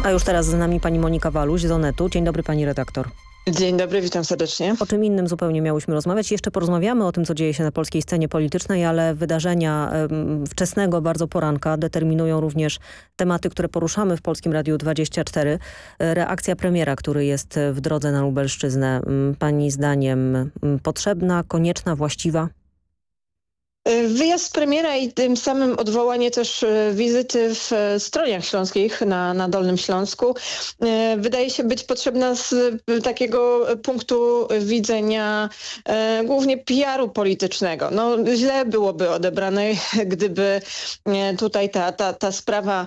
A już teraz z nami pani Monika Waluś z Onetu. Dzień dobry pani redaktor. Dzień dobry, witam serdecznie. O czym innym zupełnie miałyśmy rozmawiać. Jeszcze porozmawiamy o tym, co dzieje się na polskiej scenie politycznej, ale wydarzenia wczesnego bardzo poranka determinują również tematy, które poruszamy w Polskim Radiu 24. Reakcja premiera, który jest w drodze na Lubelszczyznę. Pani zdaniem potrzebna, konieczna, właściwa? Wyjazd premiera i tym samym odwołanie też wizyty w Stroniach Śląskich na Dolnym Śląsku wydaje się być potrzebna z takiego punktu widzenia głównie PR-u politycznego. No, źle byłoby odebrane, gdyby tutaj ta sprawa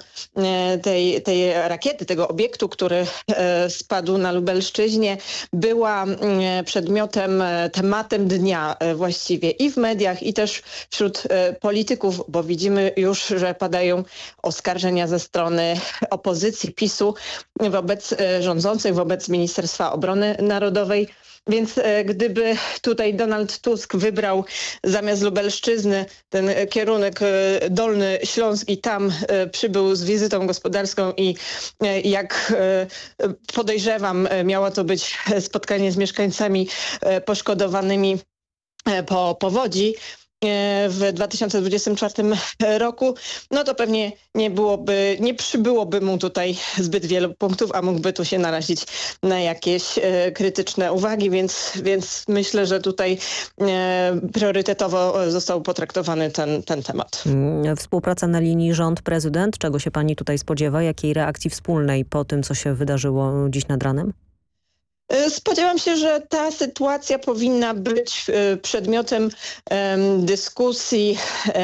tej rakiety, tego obiektu, który spadł na Lubelszczyźnie, była przedmiotem, tematem dnia właściwie i w mediach, i też wśród polityków, bo widzimy już, że padają oskarżenia ze strony opozycji PiS-u wobec rządzących, wobec Ministerstwa Obrony Narodowej. Więc gdyby tutaj Donald Tusk wybrał zamiast Lubelszczyzny ten kierunek Dolny Śląsk i tam przybył z wizytą gospodarską i jak podejrzewam miało to być spotkanie z mieszkańcami poszkodowanymi po powodzi w 2024 roku, no to pewnie nie przybyłoby mu tutaj zbyt wielu punktów, a mógłby tu się narazić na jakieś krytyczne uwagi, więc myślę, że tutaj priorytetowo został potraktowany ten temat. Współpraca na linii rząd-prezydent, czego się pani tutaj spodziewa? Jakiej reakcji wspólnej po tym, co się wydarzyło dziś nad ranem? Spodziewam się, że ta sytuacja powinna być przedmiotem dyskusji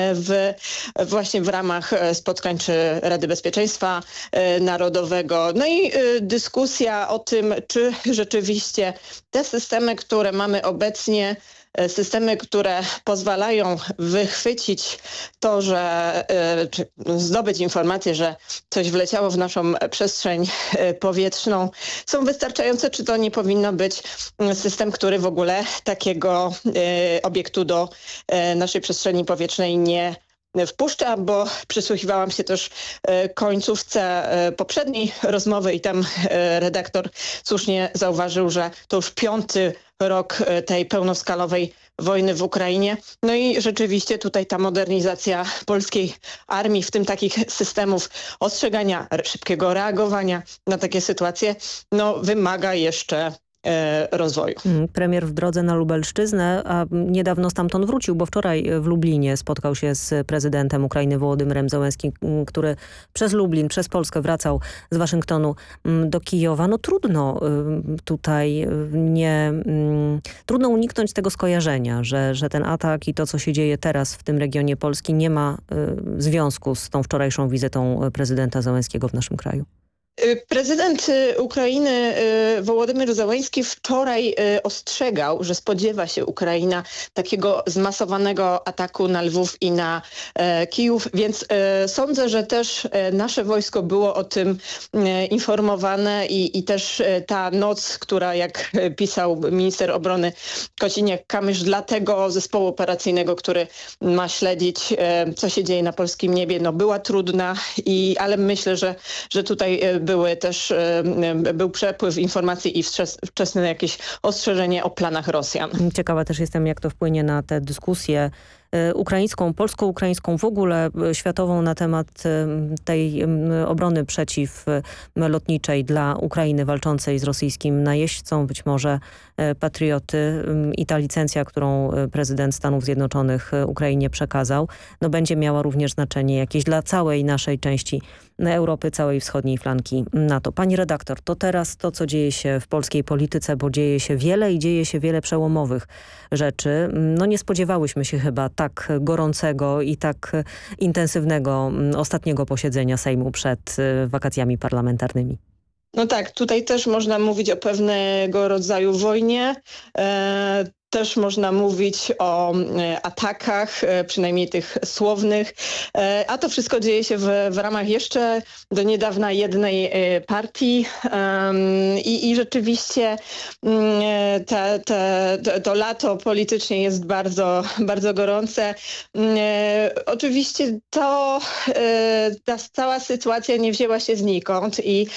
właśnie w ramach spotkań czy Rady Bezpieczeństwa Narodowego. No i dyskusja o tym, czy rzeczywiście te systemy, które mamy obecnie, systemy, które pozwalają wychwycić to, czy zdobyć informację, że coś wleciało w naszą przestrzeń powietrzną, są wystarczające, czy to nie powinno być system, który w ogóle takiego obiektu do naszej przestrzeni powietrznej nie wpuszcza, bo przysłuchiwałam się też końcówce poprzedniej rozmowy i tam redaktor słusznie zauważył, że to już 5. rok tej pełnoskalowej wojny w Ukrainie. No i rzeczywiście tutaj ta modernizacja polskiej armii, w tym takich systemów ostrzegania, szybkiego reagowania na takie sytuacje, no wymaga jeszcze rozwoju. Premier w drodze na Lubelszczyznę, a niedawno stamtąd wrócił, bo wczoraj w Lublinie spotkał się z prezydentem Ukrainy Wołodymyrem Zełenskim, który przez Lublin, przez Polskę wracał z Waszyngtonu do Kijowa. No trudno tutaj trudno uniknąć tego skojarzenia, że ten atak i to, co się dzieje teraz w tym regionie Polski, nie ma związku z tą wczorajszą wizytą prezydenta Zełenskiego w naszym kraju. Prezydent Ukrainy Wołodymyr Zełenski wczoraj ostrzegał, że spodziewa się Ukraina takiego zmasowanego ataku na Lwów i na Kijów, więc sądzę, że też nasze wojsko było o tym informowane i też ta noc, która, jak pisał minister obrony Kosiniak-Kamysz, dla tego zespołu operacyjnego, który ma śledzić, co się dzieje na polskim niebie, no była trudna, ale myślę, że tutaj był przepływ informacji i wczesne jakieś ostrzeżenie o planach Rosjan. Ciekawa też jestem, jak to wpłynie na tę dyskusję ukraińską, polsko-ukraińską, w ogóle światową na temat tej obrony przeciwlotniczej dla Ukrainy walczącej z rosyjskim najeźdźcą, być może patrioty i ta licencja, którą prezydent Stanów Zjednoczonych Ukrainie przekazał, no będzie miała również znaczenie jakieś dla całej naszej części Europy, całej wschodniej flanki NATO. Pani redaktor, to teraz to, co dzieje się w polskiej polityce, bo dzieje się wiele i dzieje się wiele przełomowych rzeczy. No nie spodziewałyśmy się chyba tak gorącego i tak intensywnego ostatniego posiedzenia Sejmu przed wakacjami parlamentarnymi. No tak, tutaj też można mówić o pewnego rodzaju wojnie. Też można mówić o atakach, przynajmniej tych słownych, a to wszystko dzieje się w ramach jeszcze do niedawna jednej partii i rzeczywiście to lato politycznie jest bardzo, bardzo gorące. Oczywiście ta cała sytuacja nie wzięła się znikąd i